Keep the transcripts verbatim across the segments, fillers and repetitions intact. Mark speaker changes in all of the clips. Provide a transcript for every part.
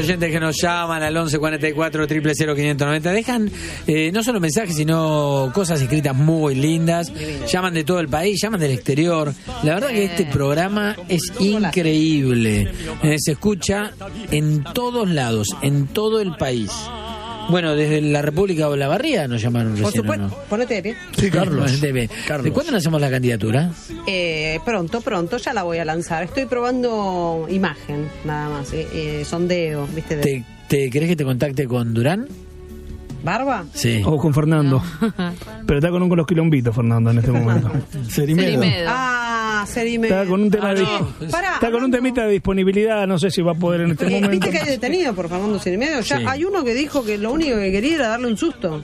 Speaker 1: oyentes que nos llaman al once cuarenta y cuatro, cero cero cero, quinientos noventa. Dejan eh, no solo mensajes, sino cosas escritas muy lindas. Llaman de todo el país, llaman del exterior. La verdad que este programa es increíble. Eh, se escucha en todos lados, en todo el país. Bueno, desde la República Olavarría nos llamaron recién.
Speaker 2: Por supuesto,
Speaker 1: ¿no?
Speaker 2: ponete bien.
Speaker 1: Sí, Carlos. ¿De cuándo lanzamos la candidatura?
Speaker 2: Eh, pronto, pronto, ya la voy a lanzar. Estoy probando imagen, nada más. Eh, eh, sondeo, ¿viste? De...
Speaker 1: ¿Te, ¿Te querés que te contacte con Durán?
Speaker 2: ¿Barba?
Speaker 1: Sí.
Speaker 3: O con Fernando. No. Pero está con un con los quilombitos, Fernando, en este momento.
Speaker 4: Serimedo.
Speaker 2: Ah, Serimedo.
Speaker 3: Está con un tema
Speaker 2: ah,
Speaker 3: de,
Speaker 2: no. Pará,
Speaker 3: está con un temita de disponibilidad, no sé si va a poder en este
Speaker 2: eh,
Speaker 3: momento.
Speaker 2: ¿Viste que hay detenido por Fernando Serimedo? Ya
Speaker 1: Sí.
Speaker 2: hay uno que dijo que lo único que quería era darle un susto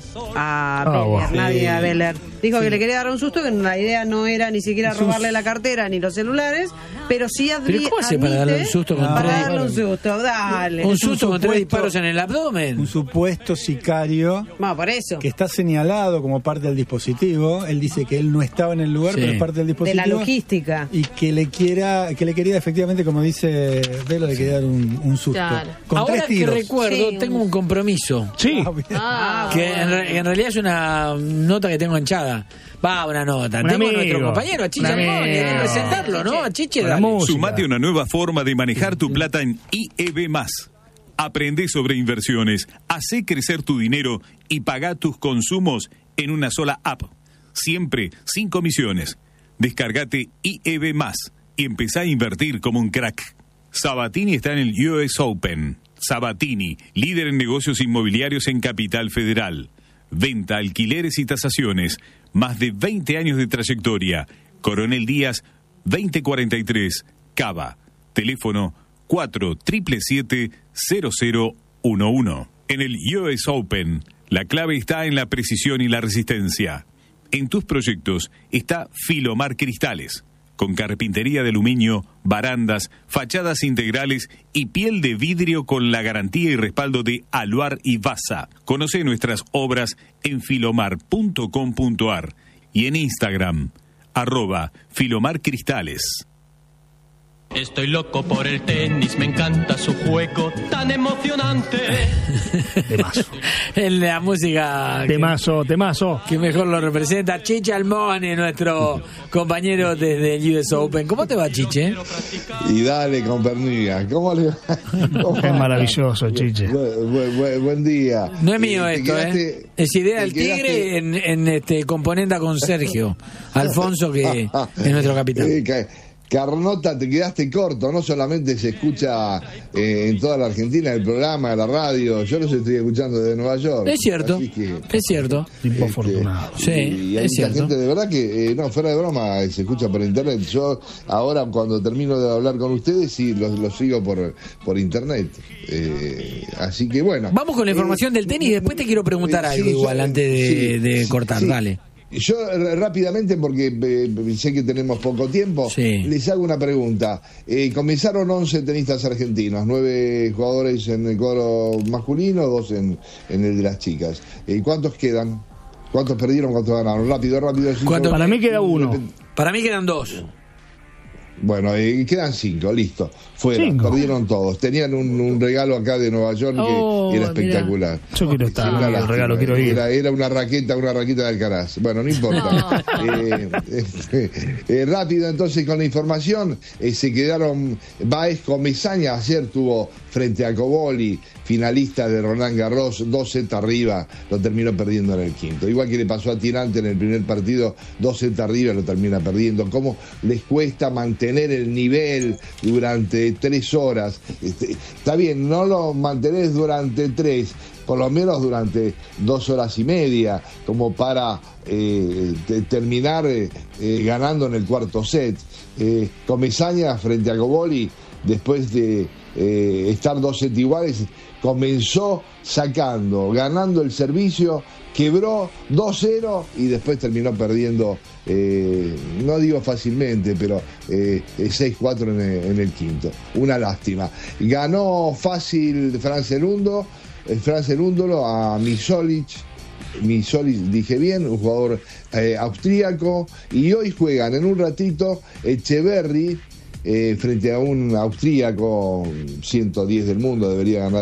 Speaker 2: a
Speaker 3: Ah,
Speaker 2: Beller,
Speaker 3: bueno.
Speaker 2: nadie a
Speaker 4: Sí.
Speaker 2: Beller. Dijo
Speaker 4: Sí.
Speaker 2: que le quería dar un susto, que la idea no era ni siquiera robarle la cartera ni los celulares, pero sí advi-
Speaker 1: ¿Pero cómo hace para darle un susto con
Speaker 2: para
Speaker 1: tres-
Speaker 2: darle un susto, dale.
Speaker 1: Un susto con tres
Speaker 4: supuesto-
Speaker 1: disparos en el abdomen.
Speaker 4: Un supuesto sicario
Speaker 2: Bueno, por eso.
Speaker 4: que está señalado como parte del dispositivo. Él dice que él no estaba en el lugar,
Speaker 1: Sí.
Speaker 4: pero es parte del
Speaker 2: De
Speaker 4: dispositivo.
Speaker 2: la logística.
Speaker 4: Y que le quiera, que le quería efectivamente, como dice Velo, le quería dar un, un susto.
Speaker 5: Claro.
Speaker 4: Con
Speaker 1: Ahora
Speaker 4: tres
Speaker 1: que
Speaker 4: tiros.
Speaker 1: recuerdo,
Speaker 2: Sí,
Speaker 1: tengo un compromiso.
Speaker 3: Sí.
Speaker 4: Ah, bien.
Speaker 5: Ah,
Speaker 1: Que en, re- en realidad es una nota que tengo hinchada. Va, una nota.
Speaker 3: Un
Speaker 1: Tengo a
Speaker 3: amigo.
Speaker 1: nuestro compañero, a Chiche
Speaker 3: Un
Speaker 1: Almoni, hay que
Speaker 3: amigo.
Speaker 1: presentarlo, ¿no? A Chiche,
Speaker 3: Con la
Speaker 1: dale.
Speaker 3: música.
Speaker 6: Sumate a una nueva forma de manejar tu plata en I E B más. Aprende sobre inversiones, hacé crecer tu dinero y pagá tus consumos en una sola app. Siempre sin comisiones. Descargate I E B más y empezá a invertir como un crack. Sabatini está en el U S Open. Sabatini, líder en negocios inmobiliarios en Capital Federal. Venta, alquileres y tasaciones. Más de veinte años de trayectoria. Coronel Díaz, veinte cuarenta y tres, Cava. Teléfono cuatro siete siete cero cero uno uno. En el U S Open, la clave está en la precisión y la resistencia. En tus proyectos está Filomar Cristales, con carpintería de aluminio, barandas, fachadas integrales y piel de vidrio con la garantía y respaldo de Aluar y Vasa. Conoce nuestras obras en filomar punto com punto ar y en Instagram, arroba Filomar Cristales.
Speaker 7: Estoy loco por el tenis, me encanta su juego tan emocionante.
Speaker 3: Temazo.
Speaker 1: En la música que,
Speaker 3: Temazo, temazo.
Speaker 1: que mejor lo representa, Chiche Almoni, nuestro compañero desde el U S Open. ¿Cómo te va, Chiche?
Speaker 8: Y dale con Perniga. ¿Cómo le va? ¿Cómo
Speaker 3: Es
Speaker 8: va?
Speaker 3: maravilloso, Chiche.
Speaker 8: Bu- bu- bu- buen día.
Speaker 1: No es mío
Speaker 8: Eh, te
Speaker 1: esto,
Speaker 8: quedaste-
Speaker 1: ¿eh? Es idea
Speaker 8: te
Speaker 1: del Tigre
Speaker 8: quedaste-
Speaker 1: en, en este componenda con Sergio Alfonso, que es nuestro capitán.
Speaker 8: Eh, ca- Carnota, te quedaste corto, no solamente se escucha eh, en toda la Argentina el programa, la radio, yo los estoy escuchando desde Nueva York.
Speaker 1: Es cierto,
Speaker 8: Así que,
Speaker 1: es cierto.
Speaker 3: Tipo
Speaker 8: este,
Speaker 3: afortunado.
Speaker 1: Sí,
Speaker 8: y hay
Speaker 1: es
Speaker 8: mucha
Speaker 1: cierto.
Speaker 8: gente de verdad que, eh, no, fuera de broma, se escucha por internet. Yo ahora cuando termino de hablar con ustedes, sí, los, los sigo por, por internet. Eh, así que bueno.
Speaker 1: Vamos con la información
Speaker 8: Eh,
Speaker 1: del tenis y después te quiero preguntar
Speaker 8: eh,
Speaker 1: algo
Speaker 8: sí,
Speaker 1: igual
Speaker 8: yo-
Speaker 1: antes de,
Speaker 8: sí,
Speaker 1: de
Speaker 8: sí,
Speaker 1: cortar,
Speaker 8: sí.
Speaker 1: dale.
Speaker 8: Yo eh, rápidamente, porque eh, sé que tenemos poco tiempo,
Speaker 1: Sí.
Speaker 8: les hago una pregunta. Eh, comenzaron once tenistas argentinos, nueve jugadores en el cuadro masculino, dos en, en el de las chicas. Eh, ¿Cuántos quedan? ¿Cuántos perdieron? ¿Cuántos ganaron? Rápido, rápido. cinco.
Speaker 1: ¿Cuánto-
Speaker 3: Para mí queda uno.
Speaker 1: Para mí quedan dos.
Speaker 8: Bueno, eh, quedan cinco, listo. Fuera,
Speaker 3: Cinco.
Speaker 8: perdieron todos. Tenían un, un regalo acá de Nueva York que
Speaker 1: Oh,
Speaker 8: era espectacular.
Speaker 3: Yo quiero estar,
Speaker 8: Sí,
Speaker 3: no
Speaker 8: una
Speaker 3: quiero el
Speaker 8: lástima.
Speaker 3: regalo, quiero ir.
Speaker 8: Era, era una raqueta, una raqueta de Alcaraz. Bueno, no importa. Eh, eh, eh, rápido entonces con la información. Eh, se quedaron Baez con Mesaña. Ayer tuvo frente a Coboli, finalista de Roland Garros, dos sets arriba, lo terminó perdiendo en el quinto. Igual que le pasó a Tirante en el primer partido, dos sets arriba lo termina perdiendo. ¿Cómo les cuesta mantener el nivel durante tres horas? Este, está bien, no lo mantenés durante tres, por lo menos durante dos horas y media, como para eh, te- terminar eh, eh, ganando en el cuarto set. Eh, Comesaña frente a Coboli, después de eh, estar dos sets iguales, comenzó sacando, ganando el servicio, quebró dos cero y después terminó perdiendo, eh, no digo fácilmente, pero eh, seis cuatro en, el- en el quinto. Una lástima. Ganó fácil Fran Cerundo, eh, Fran Cerúndolo a Misolic, Misolic, dije bien, un jugador eh, austríaco, y hoy juegan en un ratito Echeverry, eh, frente a un austríaco ciento diez del mundo, debería ganar